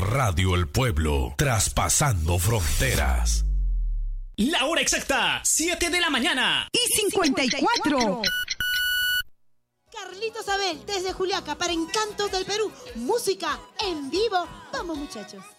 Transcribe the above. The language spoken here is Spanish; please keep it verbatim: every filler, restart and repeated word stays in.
Radio El Pueblo, traspasando fronteras. La hora exacta, siete de la mañana y cincuenta y cuatro. Carlitos Abel, desde Juliaca, para Encantos del Perú. Música en vivo. Vamos, muchachos.